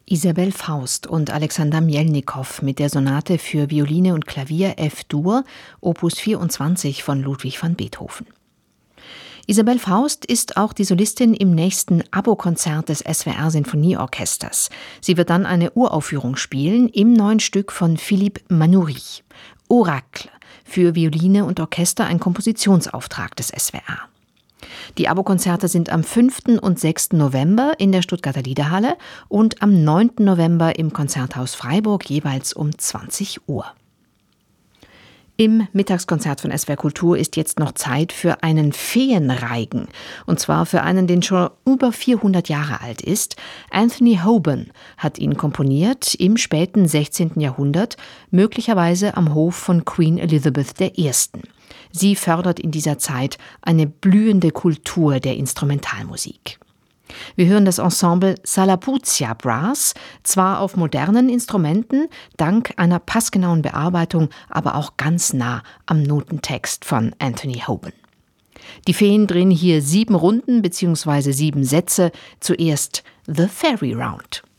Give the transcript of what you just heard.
Isabel Faust und Alexander Mjelnikow mit der Sonate für Violine und Klavier F-Dur, Opus 24 von Ludwig van Beethoven. Isabel Faust ist auch die Solistin im nächsten Abo-Konzert des SWR Sinfonieorchesters. Sie wird dann eine Uraufführung spielen im neuen Stück von Philippe Manoury, Oracle, für Violine und Orchester, ein Kompositionsauftrag des SWR. Die Abo-Konzerte sind am 5. und 6. November in der Stuttgarter Liederhalle und am 9. November im Konzerthaus Freiburg, jeweils um 20 Uhr. Im Mittagskonzert von SWR Kultur ist jetzt noch Zeit für einen Feenreigen. Und zwar für einen, den schon über 400 Jahre alt ist. Anthony Hoban hat ihn komponiert im späten 16. Jahrhundert, möglicherweise am Hof von Queen Elizabeth I. Sie fördert in dieser Zeit eine blühende Kultur der Instrumentalmusik. Wir hören das Ensemble Salapuzia Brass, zwar auf modernen Instrumenten, dank einer passgenauen Bearbeitung, aber auch ganz nah am Notentext von Anthony Hoban. Die Feen drehen hier 7 Runden bzw. 7 Sätze, zuerst The Fairy Round.